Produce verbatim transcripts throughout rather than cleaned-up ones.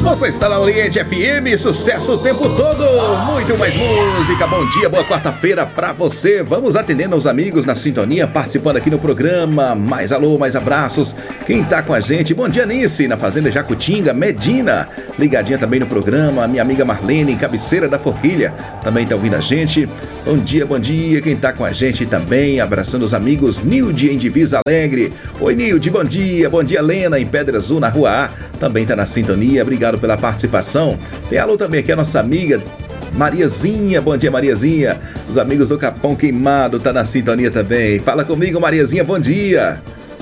Você está na Oriente F M, sucesso o tempo todo, muito mais música. Bom dia, boa quarta-feira pra você. Vamos atendendo aos amigos na sintonia, participando aqui no programa. Mais alô, mais abraços. Quem tá com a gente? Bom dia, Nice, na Fazenda Jacutinga, Medina. Ligadinha também no programa. Minha amiga Marlene, cabeceira da Forquilha, também tá ouvindo a gente. Bom dia, bom dia. Quem tá com a gente também, abraçando os amigos. Nilde em Divisa Alegre. Oi, Nilde, bom dia. Bom dia, Lena, em Pedra Azul, na Rua A. Também tá na sintonia. Obrigado pela participação. Tem alô também aqui a nossa amiga Mariazinha. Bom dia, Mariazinha. Os amigos do Capão Queimado tá na sintonia também. Fala comigo, Mariazinha, bom dia.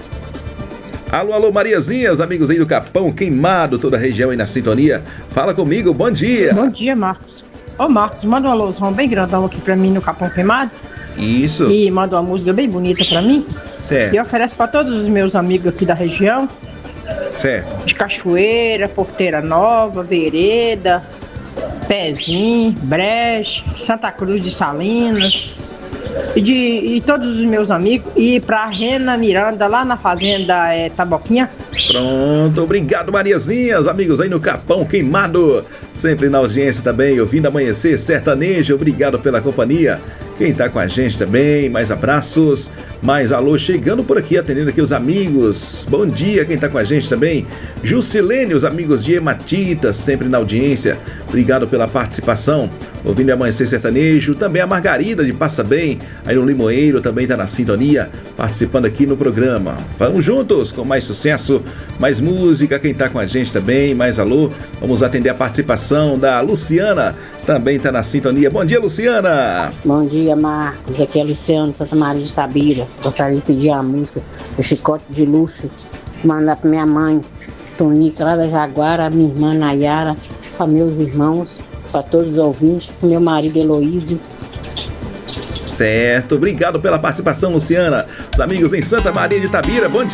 Alô, alô, Mariazinha, os amigos aí do Capão Queimado, toda a região aí na sintonia. Fala comigo, bom dia. Bom dia, Marcos. Ô, Marcos, manda um alôzão bem grandão aqui pra mim no Capão Queimado. Isso. E manda uma música bem bonita pra mim. Certo. E oferece pra todos os meus amigos aqui da região. Certo. De Cachoeira, Porteira Nova, Vereda, Pezinho, Breche, Santa Cruz de Salinas. E, de, e todos os meus amigos. E pra Rena Miranda, lá na fazenda é, Taboquinha. Pronto, obrigado, Mariazinha. Os amigos aí no Capão Queimado, sempre na audiência também, ouvindo Amanhecer Sertanejo. Obrigado pela companhia. Quem tá com a gente também, mais abraços, mais alô, chegando por aqui, atendendo aqui os amigos. Bom dia, quem tá com a gente também, Jusilene, os amigos de Hematita, sempre na audiência. Obrigado pela participação, ouvindo Amanhecer Sertanejo. Também a Margarida de Passa Bem, aí no Limoeiro, também tá na sintonia, participando aqui no programa. Vamos juntos com mais sucesso, mais música. Quem tá com a gente também, mais alô, vamos atender a participação da Luciana, também tá na sintonia. Bom dia, Luciana. Bom dia, Marcos. Aqui é Luciano, Santa Maria de Itabira. Gostaria de pedir a música do Chicote de Luxo, mandar pra minha mãe, Tonica, lá da Jaguara, minha irmã Nayara, para meus irmãos, para todos os ouvintes, pro meu marido Heloísio. Certo, obrigado pela participação, Luciana. Os amigos em Santa Maria de Itabira, bom dia.